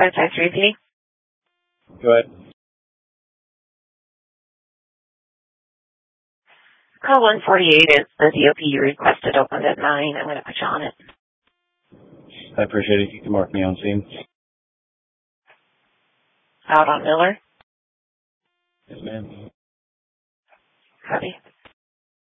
553 Go ahead. Call 148 is the DOP you requested opened at 9. I'm going to put you on it. I appreciate it. You can mark me on scene. Out on Miller. Yes, ma'am. Copy.